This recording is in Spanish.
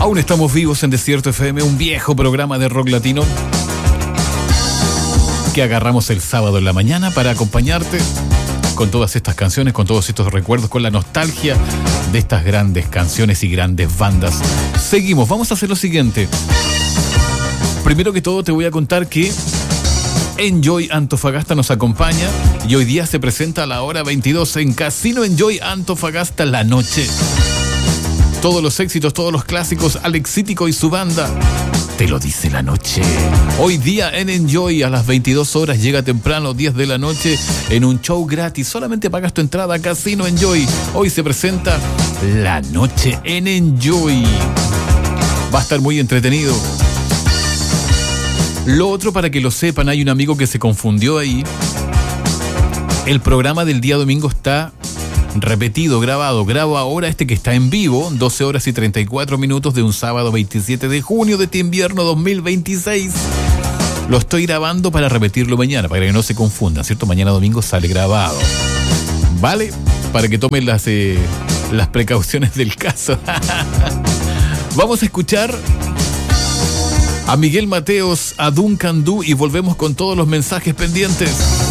Aún estamos vivos en Desierto FM, un viejo programa de rock latino que agarramos el sábado en la mañana para acompañarte con todas estas canciones, con todos estos recuerdos, con la nostalgia de estas grandes canciones y grandes bandas. Seguimos, vamos a hacer lo siguiente. Primero que todo te voy a contar que Enjoy Antofagasta nos acompaña y hoy día se presenta a la hora 22 en Casino Enjoy Antofagasta la noche. Todos los éxitos, todos los clásicos, Alex Cítico y su banda. Te lo dice la noche. Hoy día en Enjoy a las 22 horas, llega temprano, 10 de la noche, en un show gratis. Solamente pagas tu entrada a Casino Enjoy. Hoy se presenta la noche en Enjoy. Va a estar muy entretenido. Lo otro, para que lo sepan, hay un amigo que se confundió ahí. El programa del día domingo está repetido, grabado. Grabo ahora este que está en vivo, 12 horas y 34 minutos de un sábado 27 de junio de este invierno 2026. Lo estoy grabando para repetirlo mañana, para que no se confundan, ¿cierto? Mañana domingo sale grabado. ¿Vale? Para que tomen las precauciones del caso. Vamos a escuchar a Miguel Mateos, a Duncan Du y volvemos con todos los mensajes pendientes.